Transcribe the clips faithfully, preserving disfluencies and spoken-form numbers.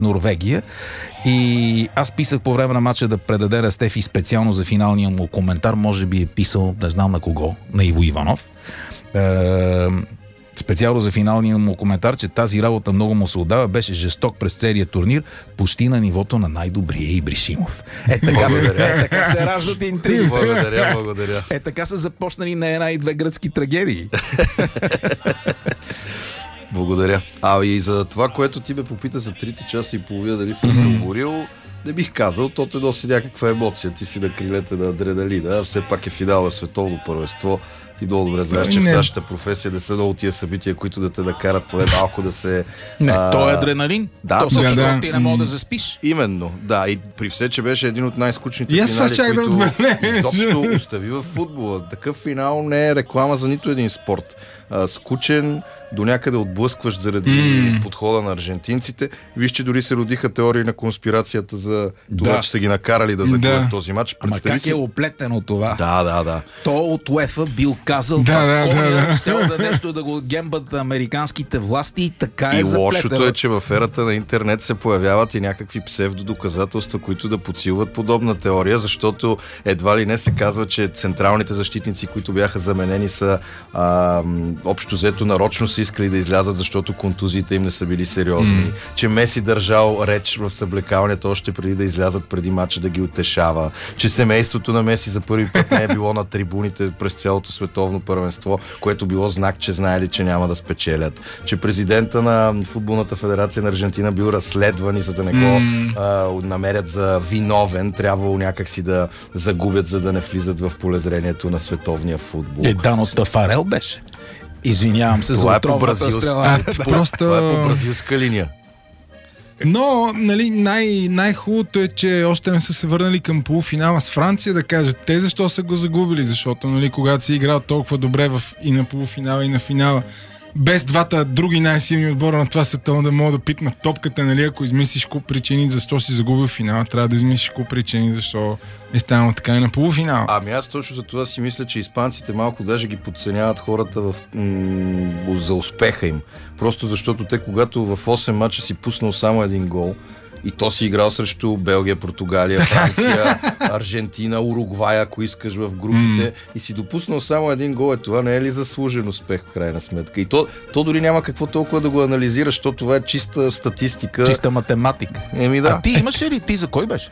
Норвегия. И аз писах по време на матча да предаде на Стефи специално за финалния му коментар. Може би е писал, не знам на кого, на Иво Иванов. Е, специално за финалния му коментар, че тази работа много му се отдава, беше жесток през целия турнир, почти на нивото на най-добрия Ибришимов. Е така, се, е, така се раждат интриги. Благодаря, благодаря. Е така са започнали не една и две гръцки трагедии. Благодаря. А и за това, което ти ме попита за трите часа и половина, дали съм се уморил, не бих казал, то те носи някаква емоция. Ти си на крилете на адреналина, все пак е финал на световно първенство. Ти много добре знаеш, че не. В нашата професия да са много тия събития, които да те накарат поне малко да се... Не, а... то е адреналин. Да, то също да, ти не мога да заспиш. Именно, да. И при все, че беше един от най-скучните финали, които да изобщо остави в футбола. Такъв финал не е реклама за нито един спорт. А, скучен, до някъде отблъскващ заради mm. подхода на аржентинците. Виж, че дори се родиха теории на конспирацията за това, да. че са ги накарали да загубят да. този матч. Ама как си... е оплетено това? Да, да, да. То от УЕФА бил казал, да, да, коня, да, да. ще да нещо да го гембат американските власти и така е и заплетено. И лошото е, че в ерата на интернет се появяват и някакви псевдодоказателства, които да подсилват подобна теория, защото едва ли не се казва, че централните защитници, които бяха заменени, са а, общо взето нарочно са искали да излязат, защото контузиите им не са били сериозни. Mm. Че Меси държал реч в съблекалнята още преди да излязат преди матча да ги утешава. Че семейството на Меси за първи път не е било на трибуните през цялото световно първенство, което било знак, че знаели, че няма да спечелят. Че президента на Футболната федерация на Аржентина бил разследван и за да не го mm. а, намерят за виновен, трябвало някакси да загубят, за да не влизат в полезрението на световния футбол. Е, Дано Тафарел беше. Извинявам се това за отровната стрела. А, просто... Това е по бразилска линия. Но, нали, най- най-хубавото е, че още не са се върнали към полуфинала с Франция, да кажат те защо са го загубили, защото, нали, когато си играл толкова добре в, и на полуфинала, и на финала, без двата други най-силни отбора на това световно да могат да пипнат топката, нали, ако измислиш куп причини защо си загубил финала, трябва да измислиш куп причини защо е станало така и на полуфинала. Ами аз точно за това си мисля, че испанците малко даже ги подценяват хората в, м- за успеха им. Просто защото те, когато в осем мача си пуснал само един гол, и то си играл срещу Белгия, Португалия, Франция, Аржентина, Уругвай, ако искаш в групите, mm. и си допуснал само един гол, е това не е ли заслужен успех в крайна сметка? И то, то дори няма какво толкова да го анализира, защото това е чиста статистика. Чиста математика. Еми да. А ти имаш ли? Ти за кой беше?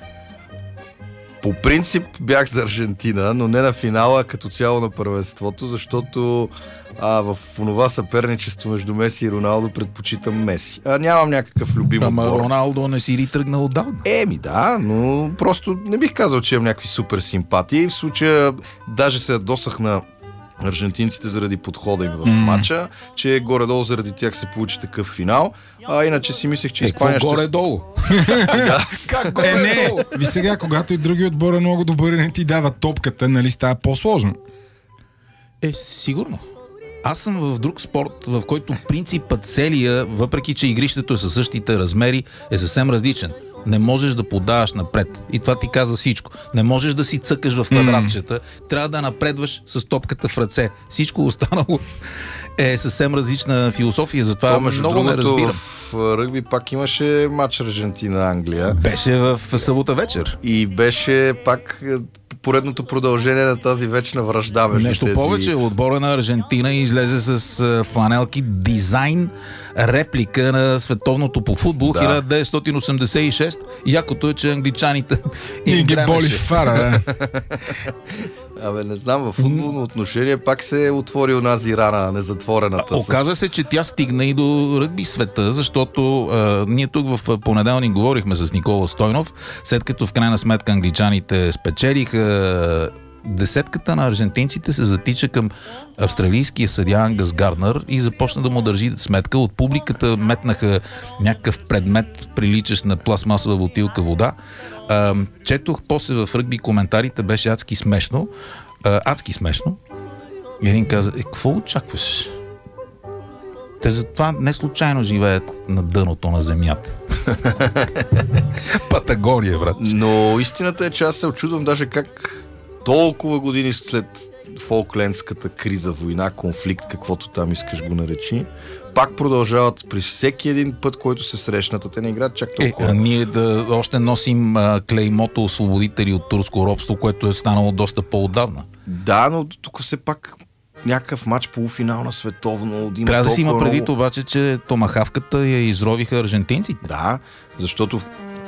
По принцип бях за Аржентина, но не на финала, като цяло на първенството, защото а, в онова съперничество между Меси и Роналдо предпочитам Меси. А, нямам някакъв любим Ама отбор. Роналдо не си ли тръгнал отдавна? Еми да, но просто не бих казал, че имам някакви супер симпатии. В случая даже се досах на аржентинците заради подхода им в mm. матча, че горе-долу заради тях се получи такъв финал. А иначе си мислех, че е, Испания ще... горе-долу? Как горе-долу? Ви сега, когато и други отбор е много добър и не ти дава топката, нали става по-сложно? Е, сигурно. Аз съм в друг спорт, в който принципът целия, въпреки че игрището е със същите размери, е съвсем различен. Не можеш да подаваш напред. И това ти каза всичко. Не можеш да си цъкаш в квадратчета. Mm. Трябва да напредваш с топката в ръце. Всичко останало е съвсем различна философия. Затова То, между много не разбирам. В ръгби пак имаше матч Аржентина-Англия. Беше в събота вечер. И беше пак поредното продължение на тази вечна вражда между Нещо тези... повече, отбора на Аржентина излезе с фланелки дизайн, реплика на световното по футбол да. хиляда деветстотин осемдесет и шеста. Якото е, че англичаните им ги боли фара, да. Абе, не знам, във футболно отношение пак се е отвори онази рана, незатворената. Оказа с... се, че тя стигна и до ръгби света, защото а, ние тук в понеделник говорихме с Никола Стойнов, след като в крайна сметка англичаните спечелиха, десетката на аржентинците се затича към австралийския съдия Ангъс Гарднер и започна да му държи сметка. От публиката метнаха някакъв предмет, приличащ на пластмасова бутилка вода. А, четох после в ръгби коментарите, беше адски смешно. А, адски смешно. И един каза, е, какво очакваш? Те затова не случайно живеят на дъното на земята. Патагония, брат. Но истината е, че аз се очудвам даже как толкова години след Фолклендската криза, война, конфликт, каквото там искаш го наречи, пак продължават при всеки един път, който се срещнат, а те не играят чак толкова. Е, а ние да още носим а, клеймото освободители от турско робство, което е станало доста по-отдавна. Да, но тук все пак някакъв матч полуфинал на световно. Да трябва да си има предвид много... обаче, че томахавката я изровиха аржентинците. Да, защото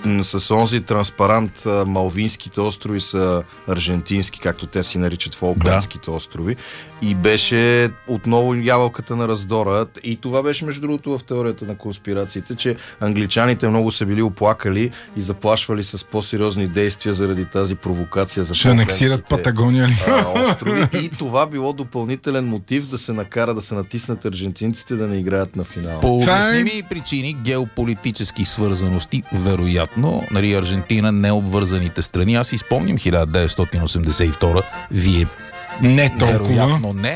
с онзи транспарант Малвинските острови са аржентински, както те си наричат Фолклендските да. острови. И беше отново ябълката на раздора. И това беше между другото в теорията на конспирациите, че англичаните много се били оплакали и заплашвали с по-сериозни действия заради тази провокация за ще анексират Патагония ли? острови. И това било допълнителен мотив да се накара да се натиснат аржентинците да не играят на финала. По обясними причини, геополитически свързаности, вероятно, нали, Аржентина необвързаните страни. Аз изпомням хиляда деветстотин осемдесет и втора, вие не толкова. Вероятно не,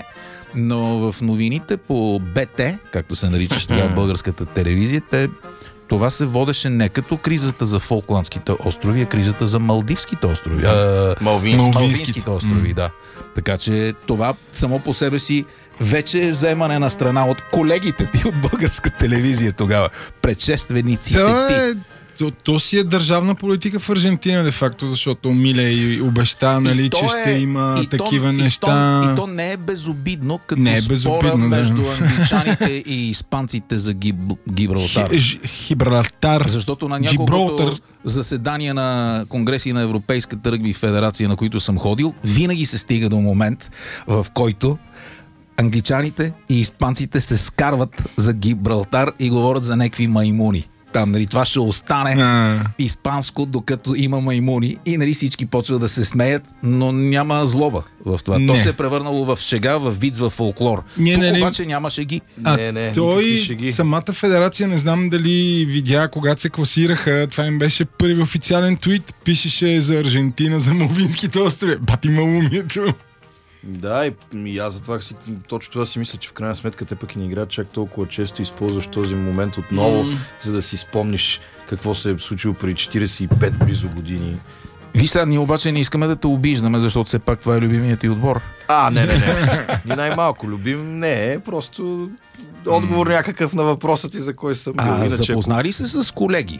но в новините по БТ, както се наричаше тогава българската телевизия, те, това се водеше не като кризата за Фолкландските острови, а кризата за Малдивските острови. Да. А, Малвински. Малвинските острови, mm. да. Така че това само по себе си вече е вземане на страна от колегите ти от българска телевизия тогава. Предшествениците да, ти. Е... То, то си е държавна политика в Аржентина, де факто, защото Миле и обеща, нали, че е, ще има и такива то, неща. И то, и то не е безобидно, като не е спора безобидно, между да. англичаните и испанците за Гиб, Гибралтар. Гибралтар. Защото на няколкото заседания на конгреси на Европейската ръгби федерация, на които съм ходил, винаги се стига до момент, в който англичаните и испанците се скарват за Гибралтар и говорят за някакви маймуни. Там, нали, това ще остане а. испанско, докато има маймуни и, нали, всички почват да се смеят, но няма злоба в това. Не. То се е превърнало в шега, в виц, в фолклор. Не, Тук не, обаче не. няма шеги. А не, не, той, шеги. Самата федерация, не знам дали видя, когато се класираха, това им беше първи официален твит, пишеше за Аржентина, за Малвинските острови. Бати малумието. Да, и, и аз затова си, точно това си мисля, че в крайна сметка те пък и не играят чак толкова често, използваш този момент отново, mm. за да си спомниш какво се е случило преди четиридесет и пет близо години. Виж сега, ние обаче не искаме да те обиждаме, защото все пак това е любимият ти отбор. А, не, не, не. Ни най-малко любим не е, просто отговор някакъв на въпроса ти за кой съм бил. А, запознали се с колеги?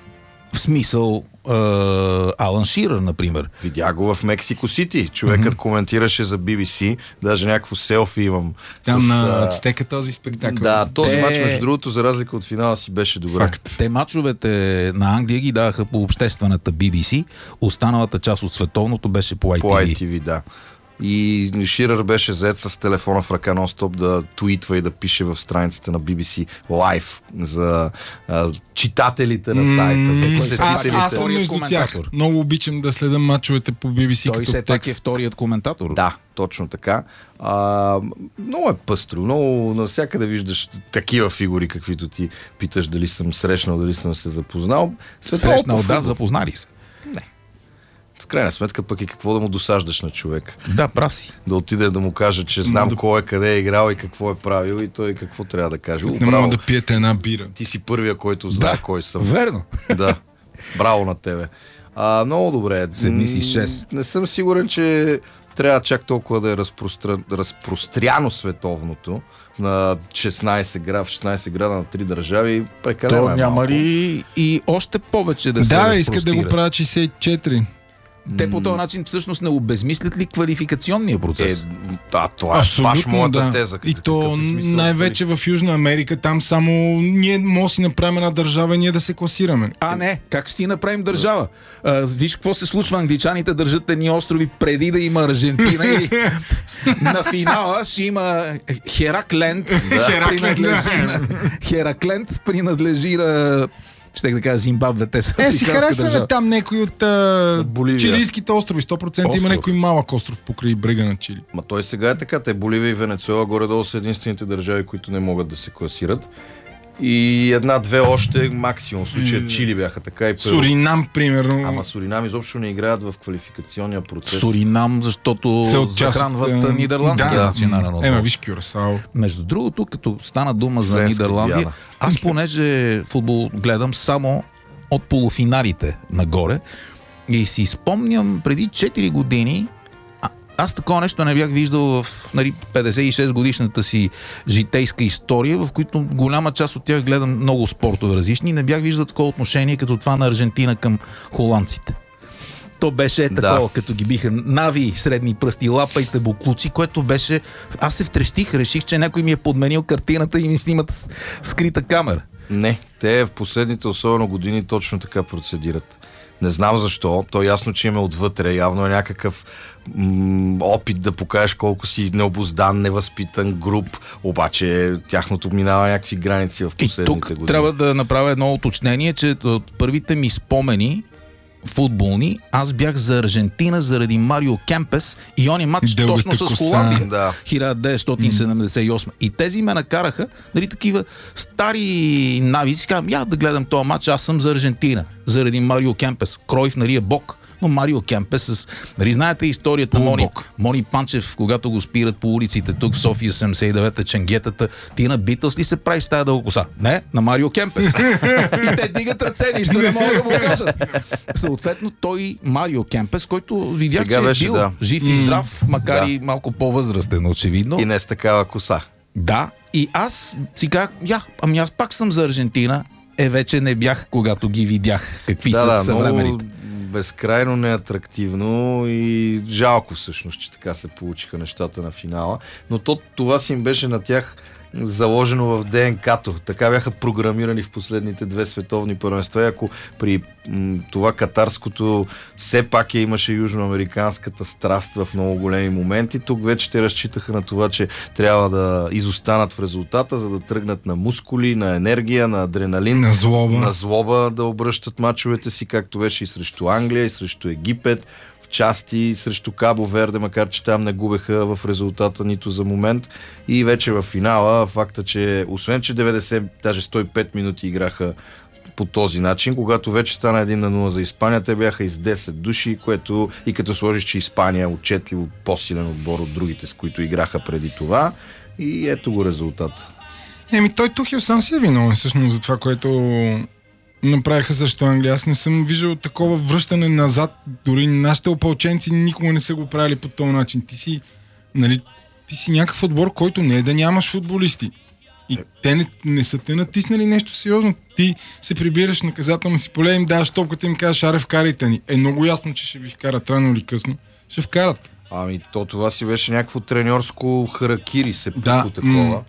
В смисъл е, Алан Ширър, например. Видя го в Мексико Сити. Човекът mm-hmm. коментираше за Би Би Си. Даже някакво селфи имам. Там с, на Ацтека този спектакъл. Да, този Те... мач, между другото, за разлика от финала си беше добре. Факт. Те мачовете на Англия ги даваха по обществената Би Би Си. Останалата част от световното беше по Ай Ти Ви. По Ай Ти Ви, да. И Ширър беше зает с телефона в ръка нон-стоп да твитва и да пише в страницата на Би Би Си лайв за а, читателите на сайта, за посетителите. Аз, аз съм между тях. Много обичам да следам мачовете по Би Би Си. Той все пак е вторият коментатор. Да, точно така. А, много е пъстро. Много навсякъде виждаш такива фигури, каквито ти питаш дали съм срещнал, дали съм се запознал. Срещнал, да, запознали се. Не. В крайна сметка пък и какво да му досаждаш на човек. Да, прав си. Да отиде да му каже, че знам да... кой е, къде е играл и какво е правил и той какво трябва да каже. Не мога да пиете една бира. Ти си първия, който знае да, кой съм. Верно. Да. Браво на тебе. А, много добре. Седни си шест. Не съм сигурен, че трябва чак толкова да е разпростра... разпростряно световното на шестнайсет града, в шестнайсет града на три държави. Прекалено То е няма малко. ли и още повече да се да, разпростира? искат да го правят шейсет и четири. Те по този начин всъщност не обезмислят ли квалификационния процес? Е, да, това е баш моята да. теза. И то е най-вече в Южна Америка, там само ние може да си направим една държава и ние да се класираме. А, не, как ще си направим държава? А, виж какво се случва, англичаните държат едни острови преди да има Аржентина и на финала ще има Херакленд. Да. Принадлежи на... Херакленд принадлежи на... Щех да кажа Зимбабве, те са Е, си харесаме там някой от а... чилийските острови. сто процента Остров. Има някой малък остров покрай брега на Чили. Ма той сега е така. Те Боливия и Венецуела горе-долу са единствените държави, които не могат да се класират. И една-две още максимум. В случая Чили бяха така и Перу. Суринам, примерно. Ама Суринам изобщо не играят в квалификационния процес. Суринам, защото се захранват от... нидерландския да, национален отбор. Ема, виж Кюрасао. Между другото, като стана дума за Френска Нидерландия, Гвиана. аз понеже футбол гледам само от полуфиналите нагоре и си спомням преди четири години а, аз такова нещо не бях виждал в нали, петдесет и шест годишната си житейска история, в които голяма част от тях гледам много спортове различни и не бях виждал такова отношение като това на Аржентина към холандците. То беше такова, да. Като ги биха нави, средни пръсти, лапайте буклуци, което беше... Аз се втрещих, реших, че някой ми е подменил картината и ми снимат скрита камера. Не, те в последните особено години точно така процедират. Не знам защо, то ясно, че има отвътре, явно е някакъв м- опит да покажеш колко си необуздан, невъзпитан, груб, обаче тяхното минава някакви граници в последните години. И тук години. Трябва да направя едно уточнение, че от първите ми спомени футболни, аз бях за Аржентина заради Марио Кемпес и он е матч точно с Холандия. Да. хиляда деветстотин седемдесет и осма. И тези ме накараха, нали, такива стари навици, казвам, я да гледам този матч, аз съм за Аржентина, заради Марио Кемпес. Кройф, нали, е бог. Но Марио Кемпес с... Нали, знаете историята Мони, Мони Панчев, когато го спират по улиците тук в София седемдесет и девета ченгетата, ти на Битълс ли се прави с тая дълго коса? Не, на Марио Кемпес. И те дигат ръце, нищо не могат да му кажат. Съответно, той Марио Кемпес, който видях, сега че беше, е бил да. жив и здрав, макар да. и малко по-възрастен, очевидно. И не с такава коса. Да, и аз си казах, я, ами аз пак съм за Аржентина. Е, вече не бях, когато ги видях. Какви да, са да, съвременните. Безкрайно неатрактивно и жалко всъщност, че така се получиха нещата на финала. Но то, това си им беше на тях заложено в ДНК-то. Така бяха програмирани в последните две световни първенства. Ако при м, това катарското все пак е имаше южноамериканската страст в много големи моменти, тук вече те разчитаха на това, че трябва да изостанат в резултата, за да тръгнат на мускули, на енергия, на адреналин, на злоба, на злоба да обръщат мачовете си, както беше и срещу Англия, и срещу Египет, части срещу Кабо Верде, макар че там не губеха в резултата нито за момент. И вече в финала факта, че освен че деветдесет, даже сто и пет минути играха по този начин, когато вече стана един на нула за Испания, те бяха из десет души, което и като сложиш, че Испания е отчетливо по-силен отбор от другите, с които играха преди това. И ето го резултата. Еми той Тухел сам си е виновен всъщност за това, което направиха срещу Англия. Аз не съм виждал такова връщане назад. Дори нашите опълченци никога не са го правили по този начин. Ти си, нали, ти си някакъв отбор, който не е да нямаш футболисти. И те не, не са те натиснали нещо сериозно. Ти се прибираш наказателно си поле, им даваш топката и им кажеш, аре, вкарайте ни. Е много ясно, че ще ви вкарат рано или късно. Ще вкарат. Ами то това си беше някакво треньорско харакири се да. по такова, м-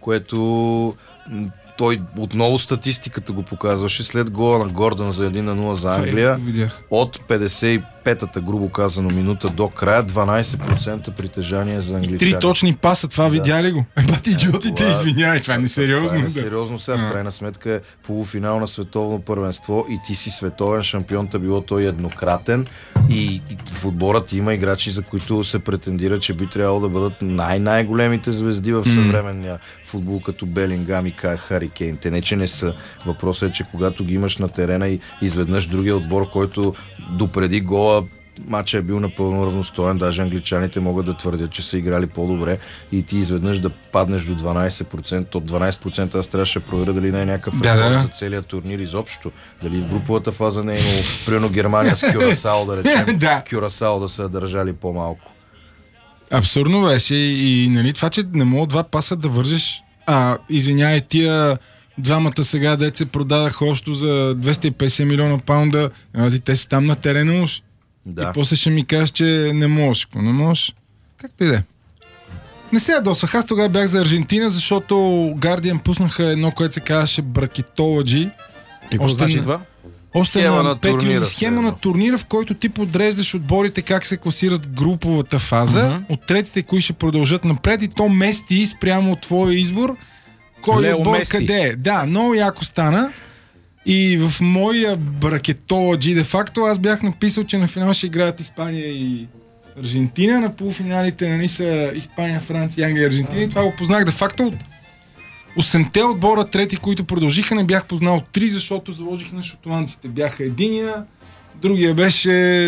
което той отново статистиката го показваше след гола на Гордън за един на нула за Англия. От петдесет и петата, грубо казано, минута до края, дванайсет процента притежание за англичани. И три точни паса, това да. Видя ли го? Еба ти идиотите, извиняй, това не е сериозно. Това е сериозно сега, в крайна сметка е полуфинал на световно първенство и ти си световен шампион, та било той еднократен и, и в отборът има играчи, за които се претендира, че би трябвало да бъдат най-най-големите звезди в съвременния футбол, като Белингам и Хари Кейн. Те не, че не са. Въпросът е, че когато ги имаш на терена и изведнъж другия отбор, който допреди гола матчът е бил напълно равностоен, даже англичаните могат да твърдят, че са играли по-добре и ти изведнъж да паднеш до дванайсет процента. От дванайсет процента аз трябваше да проверя дали не е някакъв да, рекорд да. за целият турнир изобщо. Дали в груповата фаза не е имало, примерно Германия с Кюрасао, да речем, да. Кюрасао да са държали по-малко. Абсурдно беше и, и нали, това, че не мога два паса да вържеш. А, извиняй, тия двамата сега дет се продадаха общо за двеста и петдесет милиона паунда, а те си там на терена уж. Да. И после ще ми кажеш, че не можеш. Какво не можеш? Как ти да е? Не се ядосвах. Аз тогава бях за Аржентина, защото Guardian пуснаха едно, което се казваше Bracketology. Какво значи това? Още схема на, на турнира, схема на турнира, в който ти подреждаш отборите как се класират груповата фаза, uh-huh. от третите, кои ще продължат напред и то мести спрямо от твоя избор. Кой Лео отбор мести. къде е? Да, много яко стана. И в моя Bracketology, де факто, аз бях написал, че на финал ще играят Испания и Аржентина. На полуфиналите, нали, са Испания, Франция, Англия и Аржентина. И това го познах де факто от осемте отбора трети, които продължиха, не бях познал три, защото заложих на шотландците. Бяха единия, другия беше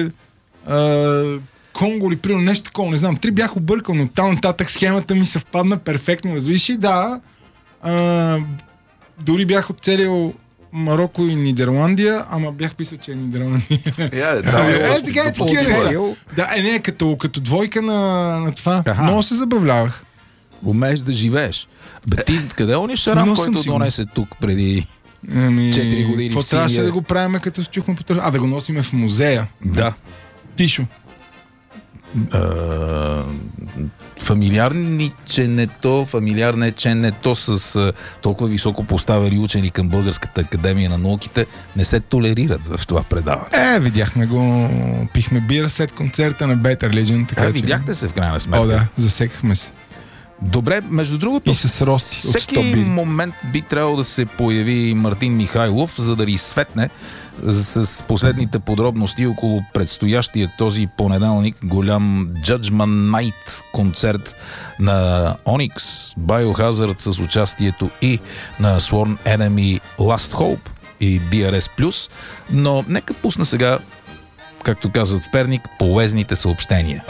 а, Конго или примерно нещо такова, не знам. Три бях объркал, но там нататък схемата ми съвпадна перфектно. Развиш и да, а, дори бях оцелил Марокко и Нидерландия, ама бях писал, че е Нидерландия. Yeah, да, е, е, така е, такива неща. Да, е, не, като, като двойка на, на това. Аха. Много се забавлявах. Умееш да живееш. Бе, ти къде е ония шарам, Снимал съм който си го. донесе тук преди Ами, четири години какво в Сирия? трябваше да го правим, като се чухме по телевизията? А, да го носиме в музея. Да. Тишо. А, фамилиарниченето, фамилиарниченето с а, толкова високо поставени учени към Българската академия на науките не се толерират в това предаване. Е, видяхме го, пихме бира след концерта на Better Legion. Така, А, че... видяхте се в крайна сметка. О, да, засекахме се. Добре, между другото, И с рости от всеки сто бири. момент би трябвало да се появи Мартин Михайлов, за да ни светне с последните подробности около предстоящия този понеделник голям Judgment Night концерт на Onyx, Biohazard с участието и на Sworn Enemy, Last Hope и Ди Ар Ес плюс, но нека пусна сега, както казват в Перник, полезните съобщения.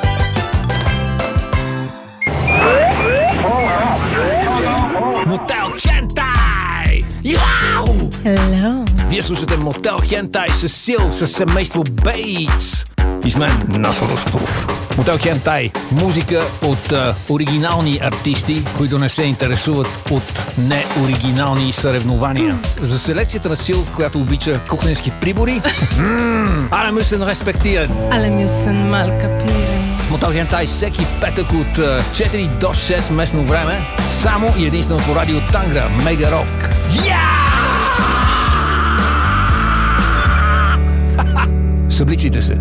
Мотел Хентай! Яу! Hello. Вие слушате Мотел Хентай с Сил, с семейство Бейтс. И с мен Насо Ростов. Мотел Хентай. Музика от а, оригинални артисти, които не се интересуват от неоригинални съревнования. За селекцията на Сил, която обича кухненски прибори, Alle müssen respektieren. Alle müssen mal kapieren. Мотел Хентай всеки петък от а, четири до шест местно време, само и единствено по радио Тангра, Мега Рок. Събличите се.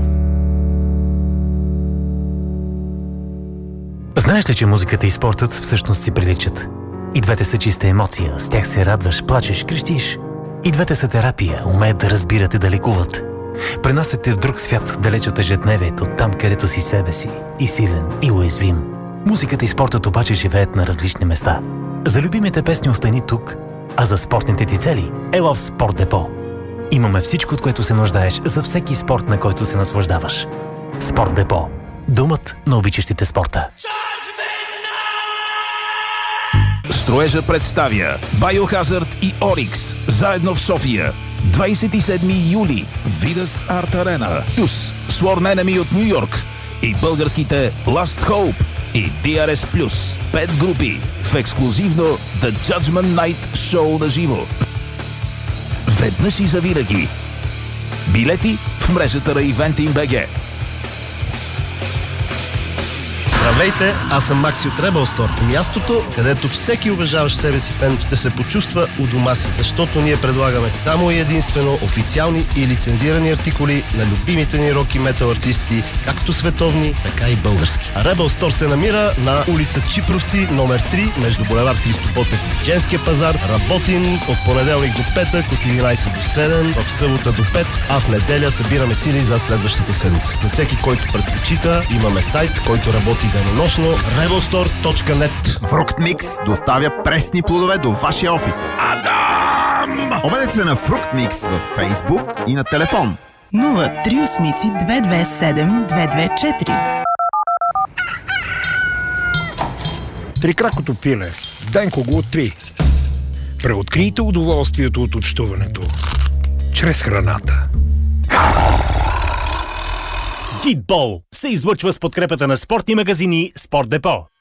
Знаеш ли, че музиката и спортът всъщност си приличат? И двете са чиста емоция, с тях се радваш, плачеш, крещиш. И двете са терапия, умеят да разбират и да лекуват. Пренасят те в друг свят, далеч от ежедневието, там където си себе си, и силен, и уязвим. Музиката и спортът обаче живеят на различни места. За любимите песни остани тук, а за спортните ти цели ела в Спорт Депо. Имаме всичко, от което се нуждаеш за всеки спорт, на който се наслаждаваш. Спорт Депо. Домът на обичащите спорта. Строежа представя Biohazard и Onyx заедно в София. двадесет и седми юли Видас Арт Арена плюс Sworn Enemy от Ню Йорк и българските Last Hope и Ди Ар Ес плюс. Пет групи в ексклюзивно The Judgment Night шоу на живо. Веднъж и завинаги. Билети в мрежата на Eventim точка би джи. Здравейте, аз съм Макси от Rebel Store. Мястото, където всеки уважаващ себе си фен ще се почувства у дома си, защото ние предлагаме само и единствено официални и лицензирани артикули на любимите ни рок и метал артисти, както световни, така и български. А Rebel Store се намира на улица Чипровци, номер три, между булевард Христо Ботев и Женския пазар. Работим от понеделник до петък, от единадесет до седем, в събота до пет, а в неделя събираме сили за следващата седмица. За всеки, който предпочита, имаме сайт, който работи денонощно, rebel store точка нет. Fruct Mix доставя пресни плодове до вашия офис. Адам! Обадете се на Fruct Mix във Facebook и на телефон нула три осмици две две седем две две четири. Трикракото пиле. Денко го откри. Преоткрийте удоволствието от общуването чрез храната. Гитбол се излъчва с подкрепата на спортни магазини Спорт Депо.